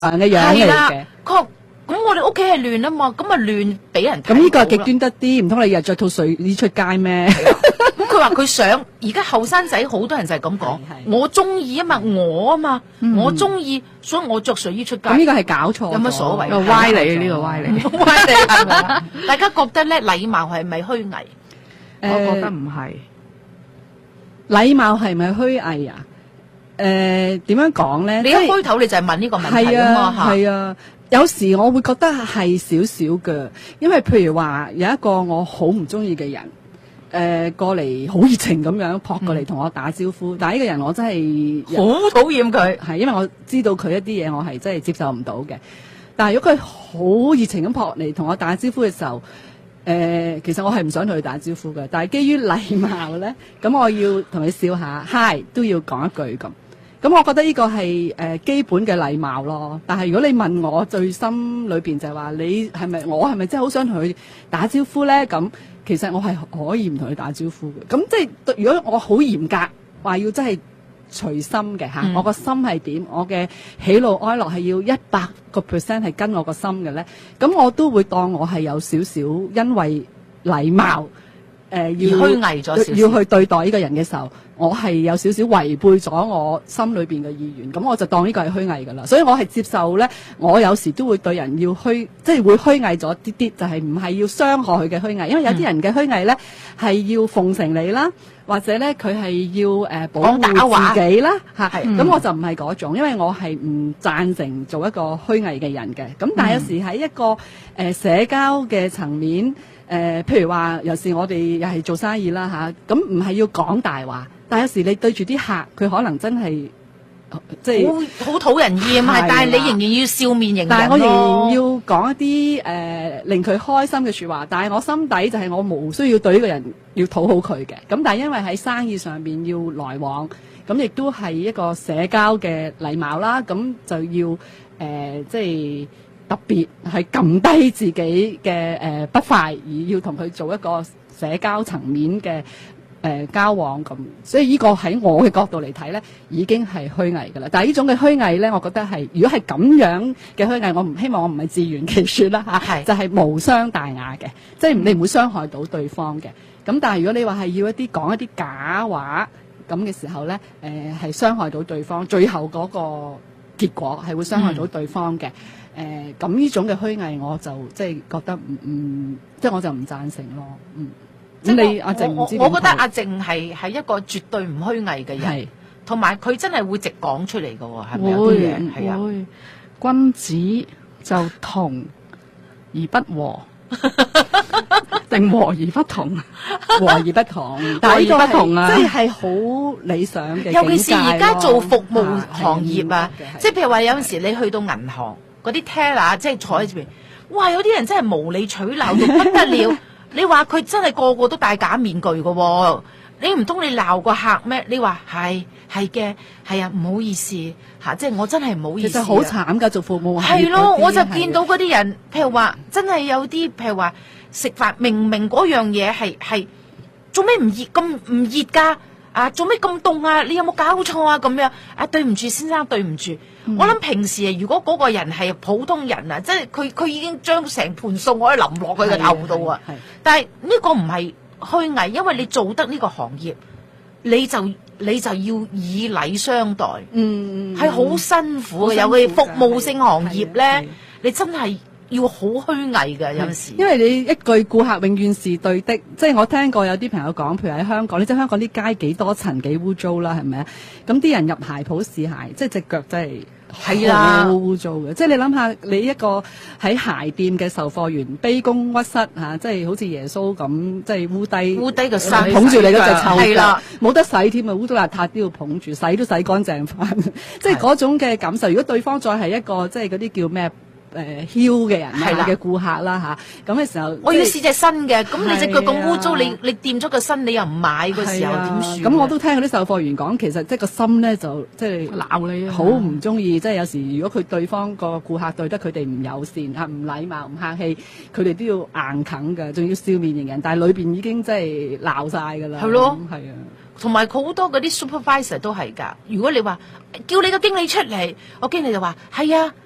嘅樣嚟嘅。 佢話咁我哋屋企係亂啊嘛，咁咪亂俾人睇到啦。 咁呢個係極端得啲，唔通你日着套睡衣出街咩？ 咁佢話佢想，而家後生仔好多人就係咁講，我中意啊嘛，我中意，所以我着睡衣出街。 咁呢個係搞錯， 有乜所謂？ 歪理呢個歪理， 歪理係咪啊？大家覺得咧禮貌係咪虛偽？ 我覺得唔係。 禮貌係咪虛偽啊？點樣講咧？ 你一開頭你就係問呢個問題啊嘛嚇。 係啊。有時我會覺得係少少嘅，因為譬如話有一個我好唔中意嘅人，過嚟好熱情咁樣撲過嚟同我打招呼，但係呢個人我真係好討厭佢， 係因為我知道佢一啲嘢我係真係接受唔到嘅。但係如果佢好熱情咁撲嚟同我打招呼嘅時候，其實我係唔想同佢打招呼嘅，但係基於禮貌咧，咁我要同佢笑下 hi 都要講一句咁。咁我覺得呢個係基本嘅禮貌咯。但係如果你問我最心裏邊就係話你我係咪真係好想同佢打招呼咧？咁其實我係可以唔同佢打招呼嘅。咁即係如果我好嚴格話要真係隨心嘅嚇，我個心係點？我嘅喜怒哀樂係要100%係跟我個心嘅咧。咁我都會當我係有少少因為禮貌。要虛偽咗少少， 要去對待呢個人嘅時候，我係有少少違背咗我心裏邊嘅意願，咁我就當呢個係虛偽㗎啦。所以我係接受咧，我有時都會對人要即係會虛偽咗啲啲，就係唔係要傷害佢嘅虛偽，因為有啲人嘅虛偽咧係要奉承你啦，或者咧佢係要保護自己啦嚇。咁我就唔係嗰種，因為我係唔贊成做一個虛偽嘅人嘅。咁但係有時喺一個社交嘅層面。譬如話，有時我哋又係做生意啦嚇，咁唔係要講大話，但係有時你對住啲客，佢可能真係即係好討人厭啊！但係你仍然要笑面迎人咯。 但係我仍然要講一啲令佢開心嘅説話，但係我心底就係我無需要對呢個人要討好佢嘅。咁但係因為喺生意上邊要來往，咁亦都係一個社交嘅禮貌啦，咁就要即係。特別係撳低自己嘅不快，而要同佢做一個社交層面嘅交往咁，所以呢個喺我嘅角度嚟睇咧，已經係虛偽㗎啦。但係呢種嘅虛偽咧，我覺得係如果係咁樣嘅虛偽，我唔希望我唔係自圓其説啦嚇，就係無傷大雅嘅，即係你唔會傷害到對方嘅。咁但係如果你話係要講一啲假話咁嘅時候咧，係傷害到對方，最後嗰個結果係會傷害到對方嘅。咁呢種嘅虛偽，我就即係覺得即係我就唔贊成咯。咁你阿靜唔知點睇？ 我覺得阿靜係一個絕對唔虛偽嘅人，同埋佢真係會直講出嚟嘅喎，係咪有啲嘢？係啊， 君子就同而不和，定和而不同？ 和而不同，但係呢個不同啊，即係好理想嘅境界咯。 尤其是而家做服務行業啊，即係譬如話有陣時你去到銀行。嗰啲 teller 即係坐喺邊，哇！有啲人真係無理取鬧到不得了。你話佢真係個個都戴假面具嘅喎，你唔通你鬧個客咩？你話係嘅，係啊，唔好意思嚇，即係我真係唔好意思。 其實好慘㗎，做服務係咯，我就見到嗰啲人，譬如話真係有啲，譬如話食飯明明嗰樣嘢係做咩唔熱咁唔熱㗎？啊，做咩咁凍啊？你有冇搞錯啊？咁樣啊，對唔住先生，對唔住。我諗平時如果嗰個人係普通人啊，即係佢已經將成盤餸可以淋落佢嘅頭度啊。但係呢個唔係虛偽，因為你做得呢個行業，你就要以禮相待。係好辛苦嘅。尤其服務性行業咧，你真係要好虛偽嘅有陣時。 因為你一句顧客永遠是對的，即係我聽過有啲朋友講，譬如喺香港，你知香港啲街幾多層幾污糟啦，係咪啊？咁啲人入鞋鋪試鞋，即係隻腳真係好污糟嘅。即係你諗下，你一個喺鞋店嘅售貨員卑躬屈膝嚇，即係好似耶穌咁，即係烏低個身捧住你嗰隻臭腳，冇得洗添啊！污糟邋遢都要捧住，洗都洗乾淨翻。即係嗰種嘅感受。如果對方再係一個即係嗰啲叫咩？囂嘅人嘅顧客啦嚇，咁嘅時候， 我要試隻新嘅，咁你隻腳咁污糟，你掂咗個新，你又唔買嘅時候點算？ 咁我都聽嗰啲售貨員講，其實即係個心咧就即係鬧你， 好唔中意。即係有時如果佢對方個顧客對得佢哋唔友善嚇、唔禮貌、唔客氣，佢哋都要硬啃嘅，仲要笑面迎人，但係裏邊已經即係鬧晒㗎啦。 係咯， 係啊。 同埋好多嗰啲 supervisor 都係㗎。如果你話叫你個經理出嚟，我經理就話係啊。